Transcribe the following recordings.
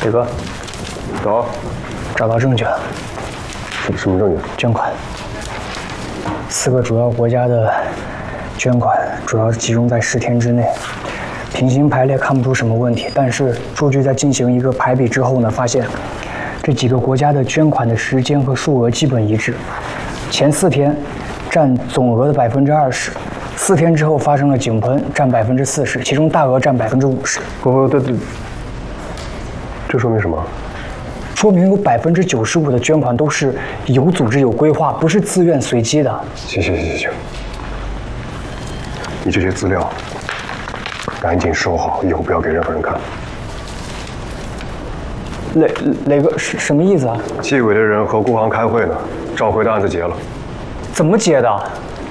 李哥， 走， 找到证据了。 什么证据？ 捐款。4个主要国家的捐款主要集中在10天之内，平行排列看不出什么问题。但是数据在进行一个排比之后呢，发现这几个国家的捐款的时间和数额基本一致，前4天占总额的20%，4天之后发生了井喷，占40%，其中大额占50%。 不，对，这说明什么？ 说明有95%的捐款都是有组织、有规划，不是自愿随机的。 行，你这些资料赶紧收好，以后不要给任何人看。 磊哥，什么意思啊？ 纪委的人和顾航开会呢，赵辉的案子结了。 怎么结的？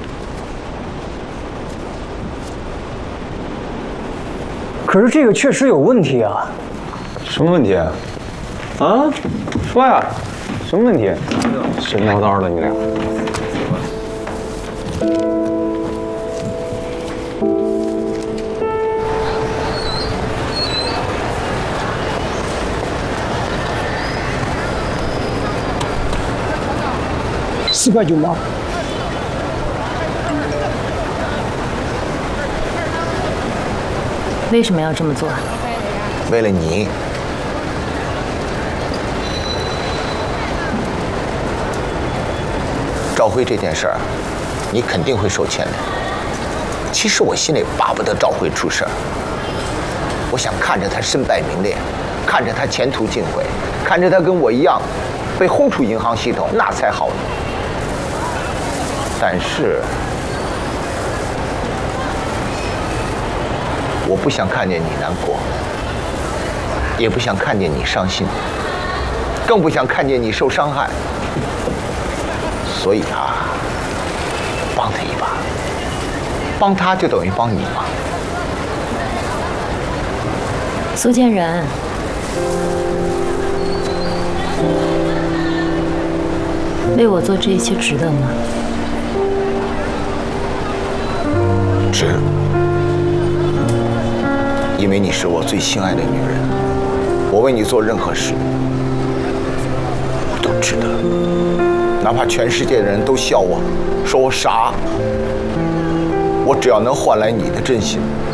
可是这个确实有问题啊！ 什么问题？啊，说呀，什么问题？神叨叨的你俩。 4.98块。 为什么要这么做？ 为了你。赵辉这件事儿，你肯定会受牵连。其实我心里巴不得赵辉出事儿，我想看着他身败名裂，看着他前途尽毁，看着他跟我一样被轰出银行系统，那才好呢。但是，我不想看见你难过，也不想看见你伤心，更不想看见你受伤害。所以啊，帮他一把，帮他就等于帮你嘛。 苏建仁，为我做这一切值得吗？ 值，因为你是我最心爱的女人，我为你做任何事都值得。哪怕全世界的人都笑我，说我傻，我只要能换来你的真心，